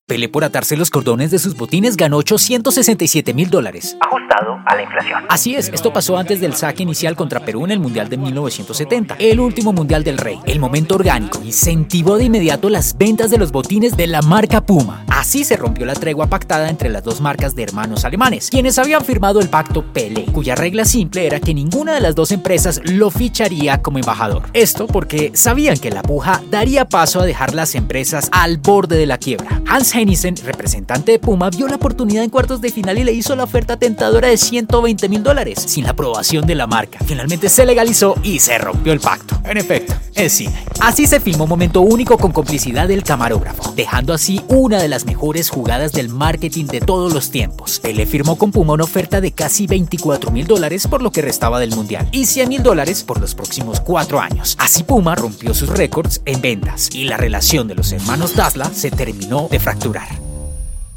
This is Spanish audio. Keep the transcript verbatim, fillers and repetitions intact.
Pelé, por atarse los cordones de sus botines, ganó ochocientos sesenta y siete mil dólares. Ajustado a la inflación. Así es, esto pasó antes del saque inicial contra Perú en el Mundial de mil novecientos setenta, el último Mundial del Rey. El momento orgánico incentivó de inmediato las ventas de los botines de la marca Puma. Así se rompió la tregua pactada entre las dos marcas de hermanos alemanes, quienes habían firmado el pacto Pelé, cuya regla simple era que ninguna de las dos empresas lo ficharía como embajador. Esto porque sabían que la puja daría paso a dejar las empresas al borde de la quiebra. Hans Henningsen, representante de Puma, vio la oportunidad en cuartos de final y le hizo la oferta tentadora de ciento veinte mil dólares, sin la aprobación de la marca. Finalmente se legalizó y se rompió el pacto. En efecto, es cine. Así se filmó un momento único con complicidad del camarógrafo, dejando así una de las mejores jugadas del marketing de todos los tiempos. Pelé firmó con Puma una oferta de casi veinticuatro mil dólares por lo que restaba del mundial y cien mil dólares por los próximos cuatro años. Así Puma rompió sus récords en ventas y la relación de los hermanos Dassler se terminó de fracturar.